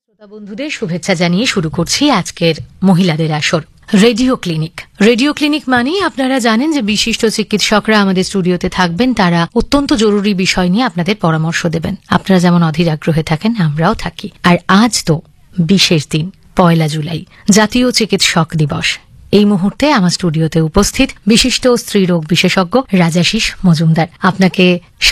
শ্রোতা বন্ধুদের শুভেচ্ছা জানিয়ে শুরু করছি আজকের মহিলাদের আসর। Radio clinic. রেডিও ক্লিনিক মানেই আপনারা জানেন যে বিশিষ্ট চিকিৎসকরা আমাদের স্টুডিওতে থাকবেন। তারা অত্যন্ত জরুরি বিষয় নিয়ে আপনাদের পরামর্শ দেবেন। আপনারা যেমন অধীর আগ্রহে থাকেন, আমরাও থাকি। আর আজ তো বিশেষ দিন, 1 জুলাই, জাতীয় চিকিৎসক দিবস। এই মুহূর্তে আমার স্টুডিওতে উপস্থিত বিশিষ্ট স্ত্রীরোগ বিশেষজ্ঞ রাজাশিস মজুমদার। আপনাকে